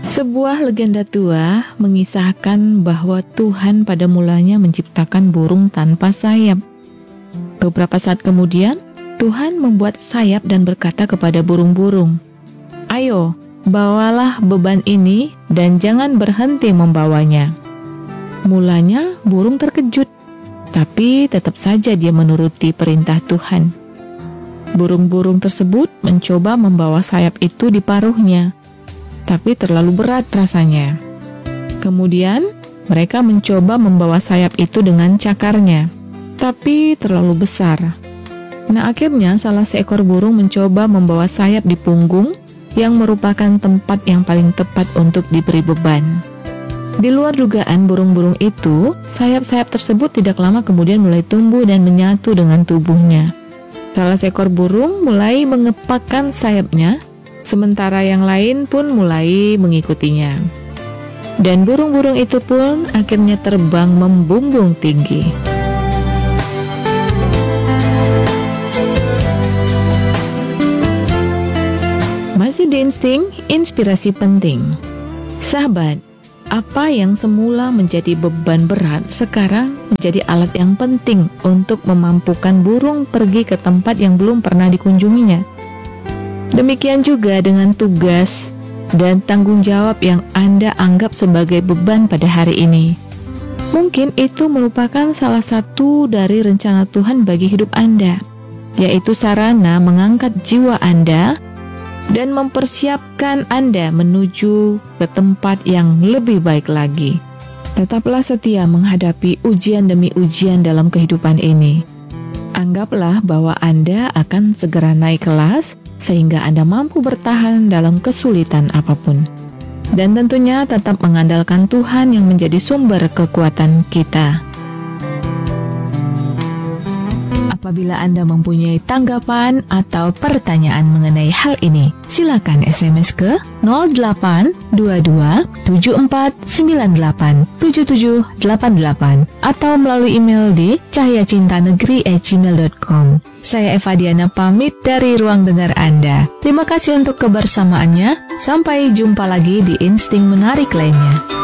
Sebuah legenda tua mengisahkan bahwa Tuhan pada mulanya menciptakan burung tanpa sayap. Beberapa saat kemudian, Tuhan membuat sayap dan berkata kepada burung-burung, "Ayo, bawalah beban ini dan jangan berhenti membawanya." Mulanya burung terkejut, tapi tetap saja dia menuruti perintah Tuhan. Burung-burung tersebut mencoba membawa sayap itu di paruhnya, tapi terlalu berat rasanya. Kemudian, mereka mencoba membawa sayap itu dengan cakarnya, tapi terlalu besar. Nah, akhirnya salah seekor burung mencoba membawa sayap di punggung yang merupakan tempat yang paling tepat untuk diberi beban. Di luar dugaan burung-burung itu, sayap-sayap tersebut tidak lama kemudian mulai tumbuh dan menyatu dengan tubuhnya. Salah seekor burung mulai mengepakkan sayapnya, sementara yang lain pun mulai mengikutinya. Dan burung-burung itu pun akhirnya terbang membumbung tinggi. Masih di Insting, inspirasi penting. Sahabat, apa yang semula menjadi beban berat sekarang menjadi alat yang penting untuk memampukan burung pergi ke tempat yang belum pernah dikunjunginya. Demikian juga dengan tugas dan tanggung jawab yang Anda anggap sebagai beban pada hari ini. Mungkin itu merupakan salah satu dari rencana Tuhan bagi hidup Anda, yaitu sarana mengangkat jiwa Anda dan mempersiapkan Anda menuju ke tempat yang lebih baik lagi. Tetaplah setia menghadapi ujian demi ujian dalam kehidupan ini. Anggaplah bahwa Anda akan segera naik kelas sehingga Anda mampu bertahan dalam kesulitan apapun. Dan tentunya tetap mengandalkan Tuhan yang menjadi sumber kekuatan kita. Apabila Anda mempunyai tanggapan atau pertanyaan mengenai hal ini, silakan SMS ke 0822 7498 7788 atau melalui email di cahyacintanegeri@gmail.com. Saya Eva Diana pamit dari ruang dengar Anda. Terima kasih untuk kebersamaannya. Sampai jumpa lagi di Insting Menarik lainnya.